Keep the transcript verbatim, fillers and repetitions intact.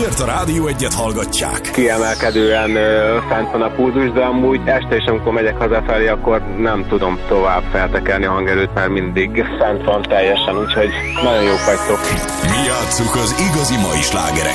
Azért a Rádió Egyet hallgatják. Kiemelkedően ö, fent van a pulzus, de amúgy este is, amikor megyek hazafelé, akkor nem tudom tovább feltekerni a hangerőt, mert mindig fent van teljesen, úgyhogy nagyon jók vagytok. Mi játsszuk az igazi mai slágereket.